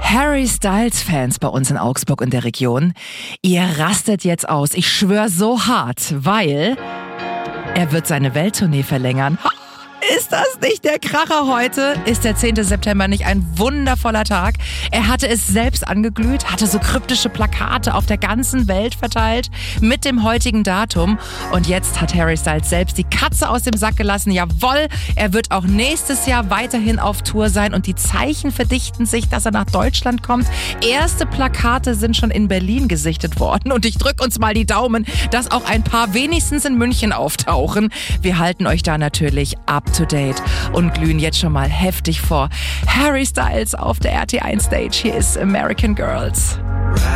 Harry Styles-Fans bei uns in Augsburg und der Region, ihr rastet jetzt aus. Ich schwöre so hart, weil er wird seine Welttournee verlängern. Ist das nicht der Kracher heute? Ist der 10. September nicht ein wundervoller Tag? Er hatte es selbst angeglüht, hatte so kryptische Plakate auf der ganzen Welt verteilt mit dem heutigen Datum. Und jetzt hat Harry Styles selbst die Katze aus dem Sack gelassen. Jawohl, er wird auch nächstes Jahr weiterhin auf Tour sein und die Zeichen verdichten sich, dass er nach Deutschland kommt. Erste Plakate sind schon in Berlin gesichtet worden und ich drücke uns mal die Daumen, dass auch ein paar wenigstens in München auftauchen. Wir halten euch da natürlich up to date und glühen jetzt schon mal heftig vor. Harry Styles auf der RT1 Stage. Hier ist American Girls.